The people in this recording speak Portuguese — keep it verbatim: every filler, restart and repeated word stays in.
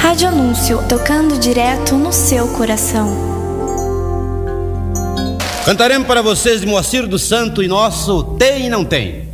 Rádio Anúncio, tocando direto no seu coração. Cantaremos para vocês de Moacir dos Santos e nosso Tem e Não Tem.